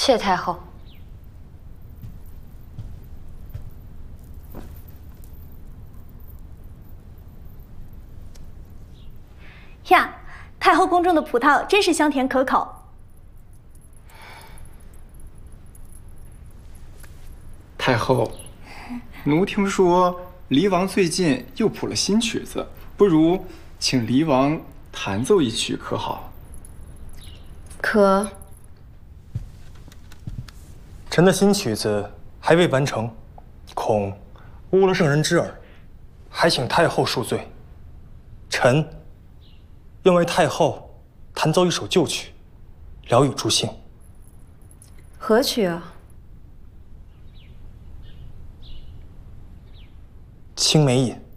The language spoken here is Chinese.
谢太后。 呀，太后宫中的葡萄真是香甜可口。 太后，奴听说离王最近又谱了新曲子，不如请离王弹奏一曲，可好？ 可臣的新曲子还未完成，恐污了圣人之耳，还请太后恕罪。臣愿为太后弹奏一首旧曲，聊以助兴。 何曲啊？ 青梅引。